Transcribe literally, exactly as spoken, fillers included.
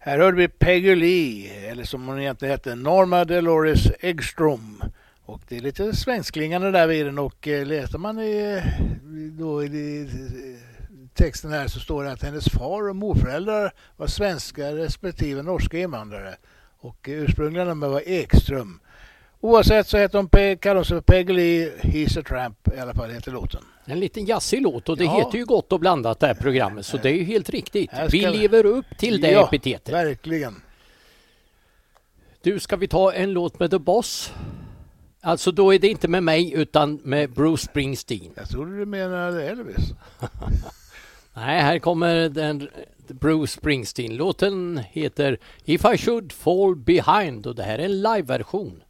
Här hörde vi Peggy Lee, eller som hon egentligen hette, Norma Dolores Eggstrom. Och det är lite svensklingande där vid den, och eh, läser man i, då i texten här så står det att hennes far och morföräldrar var svenska respektive norska invandrare. Och eh, ursprungliga nummer var Ekström. Oavsett så heter hon, kallas för Peggy Lee, He's a Tramp, i alla fall heter låten. En liten jazzig låt, och det Ja. heter ju Gott och blandat det här programmet, så det är ju helt riktigt. Här ska Vi vi- lever upp till det Ja, epitetet. verkligen. Du, ska vi ta en låt med The Boss? Alltså då är det inte med mig utan med Bruce Springsteen. Jag trodde du menade Elvis. Nej, här kommer den Bruce Springsteen. Låten heter If I Should Fall Behind, och det här är en live-version.